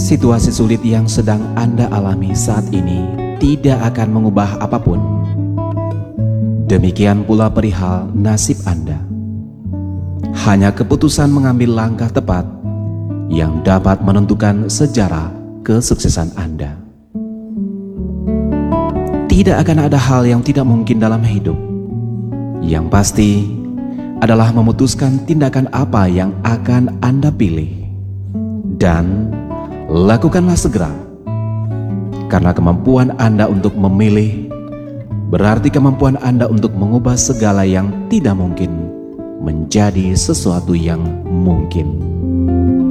Situasi sulit yang sedang Anda alami saat ini tidak akan mengubah apapun. Demikian pula perihal nasib Anda. Hanya keputusan mengambil langkah tepat yang dapat menentukan sejarah kesuksesan Anda. Tidak akan ada hal yang tidak mungkin dalam hidup. Yang pasti adalah memutuskan tindakan apa yang akan Anda pilih. Dan lakukanlah segera. Karena kemampuan Anda untuk memilih berarti kemampuan Anda untuk mengubah segala yang tidak mungkin menjadi sesuatu yang mungkin.